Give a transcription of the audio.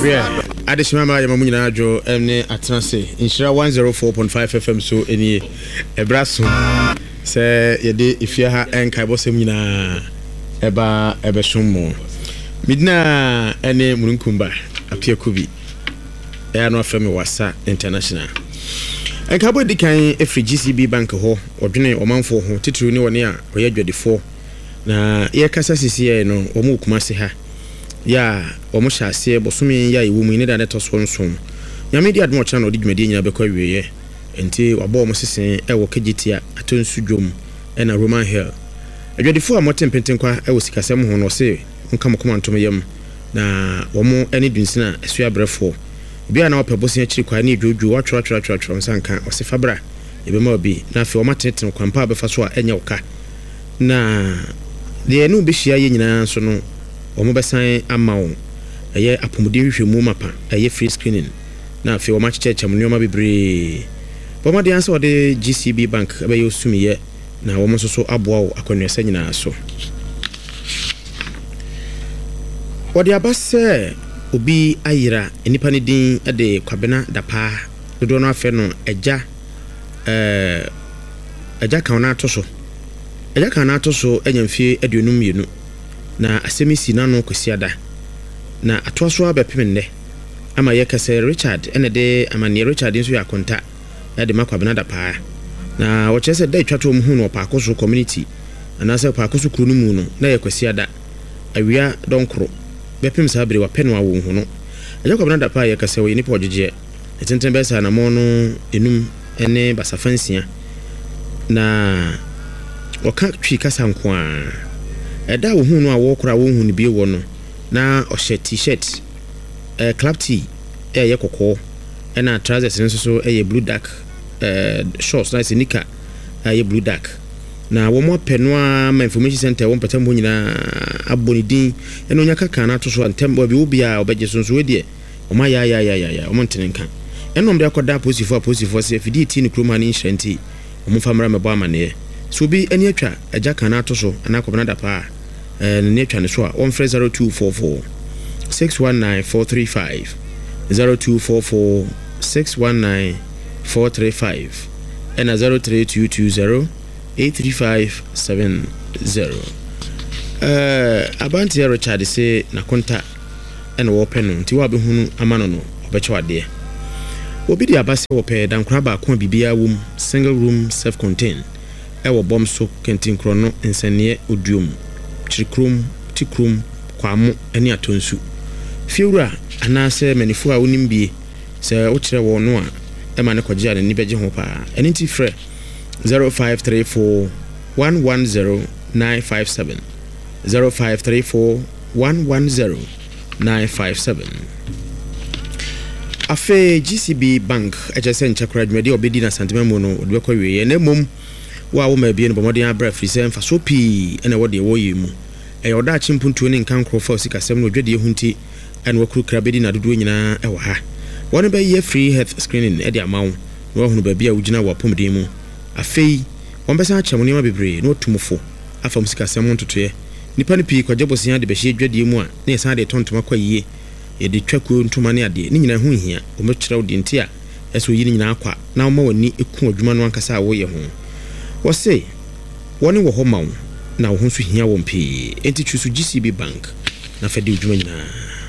Yeah, additional Mamuna Joe, Emne Atranse, Inshira 104.5 FM, so any a brasso. Say, Yede, if you have and Kaibosemina Eba Ebeshumo. Midna, any Munkumba, appear Kubi. Air no Femi Wasa International. And Cabo de Can, a free GCB bank ho, or June or Manfo, Titu no near, or yet the four. Na ye kasa sisi no omu kumase ha ya omu hyase bosumi ya iwu mu ne da neto sonson nyame di admo channel di dwumadi nya bekọ wieye enti wabo omu sesen ewo kegitia atonsu dwom na Roman Hill adwadifo amotem pentenkwa ewo sikasem ho no se nka mokoma ntom yam na omu eni dunsina esu abrefo bia na opebosia chiri kwa ni dwodwo watwatwatwatwa nsanka osefabra ebema obi na afi omateten kwampa abefa so a enya woka na de enu be hia ye nyina so no omo besan amawo eye apomuden hwehwemu mapa eye free screening na afi omo cheche mnioma bebre bomo de ansa de GCB bank be yosumiye na omo so aboawo akwanwesa nyina so wode abase obi ayira enipa ne din de kwabena dapa dodo no afi no eja kauna to so eja kana to so enyamfie aduonum yenu na asemisi nano kwesiada na atoaso abepemne ama yekase Richard ene de amane Richard nso yakonta ya de makwabena da paa na wo chese da twato mu hu no paakoso community anase paakoso kuru mu no na yekwesiada awia donkro bepem sabere wa penwa wo hu no eja kwabena da paa yekase wo yini pojije etenten besa na mo no enum ene basafansia na oka twi kasa nkoa eda wo hu no a wo kora wo hu ni bi wo no na o shirt t-shirt club tee ye kokko na trousers nso so ye blue dark shorts na sneaker ye blue dark na wo mo penwa ma information center wo mpatam ho nyina aboni din eno nya kaka na to so antembo bi obi a obeje so we de o ma ya o mo ntenenka eno mde akoda posifo se fidi ti ni kroma ni nhyranti o mo famra mebo amane so bi eni atwa aja kana to so anakobana da pa ne atwa ne so a 0244 619 435 0244 619 435 and 03220 83570 Abanti Richard say na konta and wo penu nti wa behunu amano no obechwade obi di abase wo pe dankra ba ko bibia wom single room self contained ewo bom so kentin krono nsanie oduom chirikrom tikrom kwamo ani atonsu fiura anase manifu a wonimbie se wo kire wo no a e ma ne koje ane ni beje ho pa eni ti frɛ 0534 110 957 0534 110 957 afe GCB bank HSN nchakra dwede obedi na santimemo no de bekɔ wiye na mom wa wo ma bie no bomoden abra free sem fa so pi ene wo de wo yemu e oda chimpuntuo ne nkan krofa sikasem no dwede ehunti ene wakuru krabedi na dodo nyina e wo ha woni be ye free health screening e de amawo no hunu ba bia wugina wa pomden mu afei won be sa acham ne ma bebre no tumufo afam sikasem ntotoye nipa ne pi kwaje bosia de be hye dwede mu a na yesa de tontoma kwa yie ye de twako ntuma ne ade ni nyina hu hia o metwera wo de nti a eso yi ni nyina akwa na wo ma wani eku adwuma no ankasa wo ye ho wo se woni wo ho mawo na wo ho so hia wo mpi enti twusu GCB bank na fadi adwuma nyina